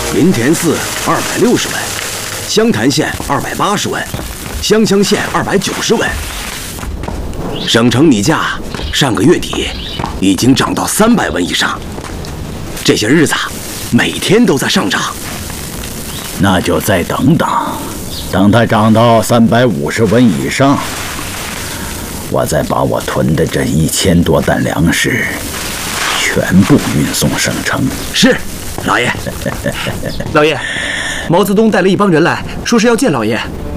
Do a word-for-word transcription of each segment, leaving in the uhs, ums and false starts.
临田寺二百六十文，湘潭县二百八十文，湘乡县二百九十文。省城米价上个月底已经涨到三百文以上，这些日子每天都在上涨。 那就再等等，等它涨到三百五十文以上，我再把我囤的这一千多担粮食全部运送省城。 是，老爷。 老爷，毛泽东带了一帮人来，说是要见老爷。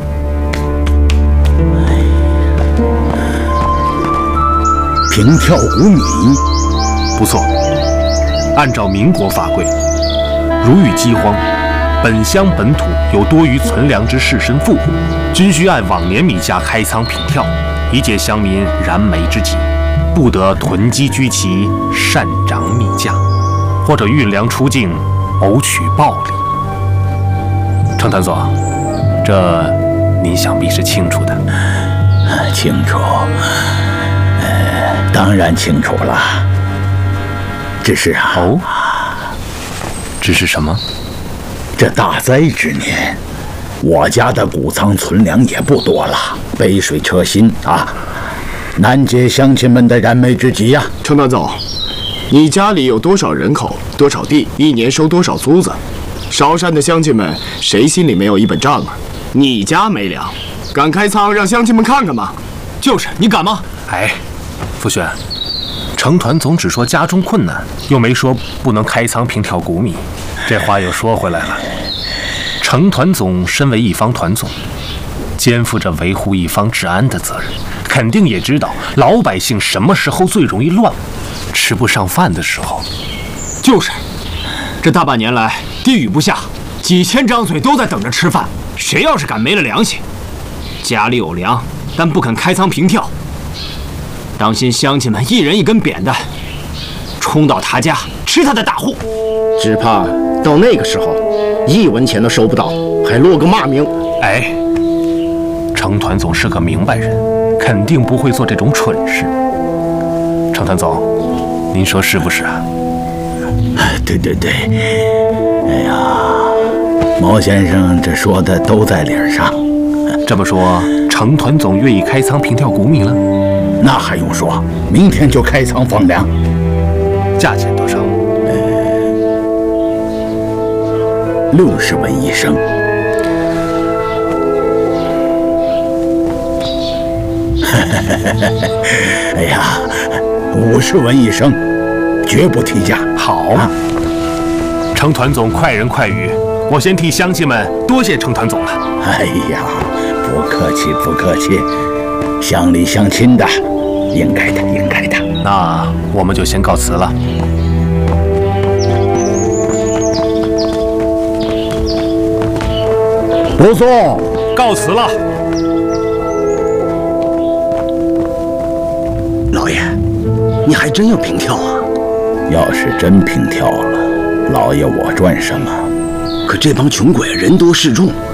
平跳谷米， 不错。按照民国法规，如遇饥荒，本乡本土有多余存粮之士绅富户，均需按往年米价开仓平跳，以解乡民燃眉之急，不得囤积居奇，擅涨米价，或者运粮出境，谋取暴利。程团总，这您想必是清楚的。 清楚，呃，当然清楚了。只是啊， 哦，只是什么？ 这大灾之年，我家的谷仓存粮也不多了，杯水车薪啊，难解乡亲们的燃眉之急呀。 程团总，你家里有多少人口，多少地，一年收多少租子？韶山的乡亲们谁心里没有一本账啊？你家没粮，敢开仓让乡亲们看看吗？ 就是，你敢吗？ 哎，傅轩，程团总只说家中困难，又没说不能开仓平跳谷米。这话又说回来了，程团总身为一方团总，肩负着维护一方治安的责任，肯定也知道老百姓什么时候最容易乱，吃不上饭的时候。 就是，这大半年来地雨不下，几千张嘴都在等着吃饭，谁要是敢没了良心，家里有粮但不肯开仓平跳，当心乡亲们一人一根扁担，冲到他家吃他的大户。 只怕到那个时候，一文钱都收不到，还落个骂名。 哎，程团总是个明白人，肯定不会做这种蠢事。程团总，您说是不是啊？ 对对对，哎呀，毛先生这说的都在理儿上。 这么说，程团总愿意开仓平跳谷米了？ 那还用说，明天就开仓放粮。 价钱多少？ 六十文一升。哎呀，五十文一升，绝不提价。 好，啊、程团总快人快语，我先替乡亲们多谢程团总了。 哎呀，不客气不客气，乡里乡亲的，应该的应该的。 那我们就先告辞了。 不送， 告辞了。 老爷，你还真要平跳啊？ 要是真平跳了，老爷我赚什么？ 可这帮穷鬼人多势众，